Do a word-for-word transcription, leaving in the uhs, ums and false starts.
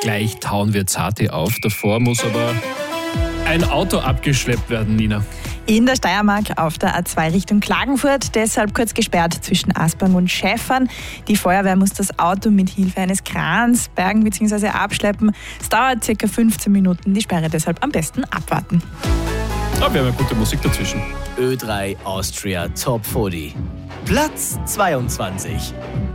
gleich tauen wir Zati auf. Davor muss aber ein Auto abgeschleppt werden, Nina. In der Steiermark auf der A zwei Richtung Klagenfurt, deshalb kurz gesperrt zwischen Aspang und Schäffern. Die Feuerwehr muss das Auto mit Hilfe eines Krans bergen bzw. abschleppen. Es dauert circa fünfzehn Minuten, die Sperre deshalb am besten abwarten. Aber wir haben ja gute Musik dazwischen. Ö drei Austria Top vierzig. Platz zweiundzwanzig.